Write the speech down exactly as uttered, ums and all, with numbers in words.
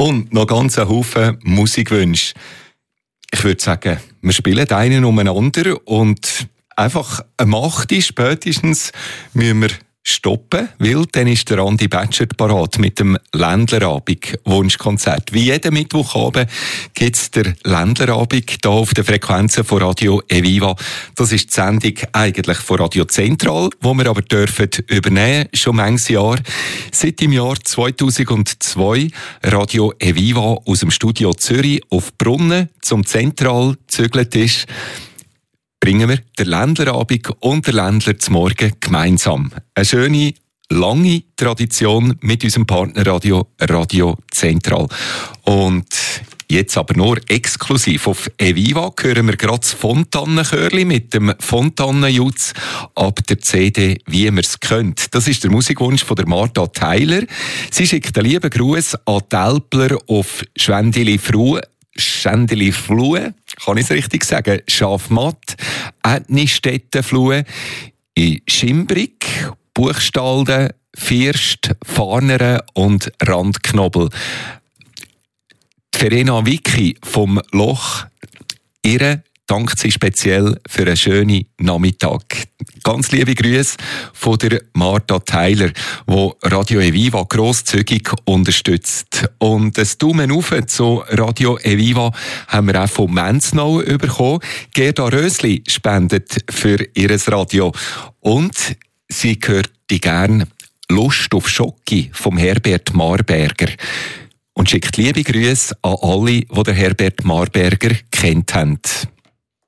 und noch ganz einen Haufen Musikwünsche. Ich würde sagen, wir spielen einen umeinander und einfach am acht Uhr spätestens müssen wir stoppen, weil dann ist der Andi Batschert parat mit dem Ländlerabend Wunschkonzert. Wie jeden Mittwochabend gibt es der Ländlerabend hier auf den Frequenzen von Radio Eviva. Das ist die Sendung eigentlich von Radio Zentral, wo wir aber dürfen übernehmen, schon manches Jahr. Seit dem Jahr zweitausendzwei Radio Eviva aus dem Studio Zürich auf Brunnen zum Zentral gezügelt ist, bringen wir den Ländlerabend und den Ländler zum Morgen gemeinsam. Eine schöne, lange Tradition mit unserem Partnerradio Radio Zentral. Und jetzt aber nur exklusiv auf Eviva hören wir gerade das Fontannenchörli mit dem Fontannenjutz ab der C D «Wie mir's könnt». Das ist der Musikwunsch von der Martha Theiler. Sie schickt einen lieben Gruß an die Älpler auf Schwendeli-Frue. Schändeli-Flue, kann ich es richtig sagen? Schafmatt, Ätnistätten-Flue, in Schimbrig, Buchstalden, First, Farneren und Randknobel. Die Verena Vicky vom Loch, ihre dankt sie speziell für einen schönen Nachmittag. Ganz liebe Grüße von der Martha Theiler, die Radio Eviva grosszügig unterstützt. Und ein Daumen rauf zu Radio Eviva haben wir auch von Menznau bekommen. Gerda Rösli spendet für ihr Radio. Und sie hört die gern Lust auf Schocki vom Herbert Marberger. Und schickt liebe Grüße an alle, die den Herbert Marberger kennt haben.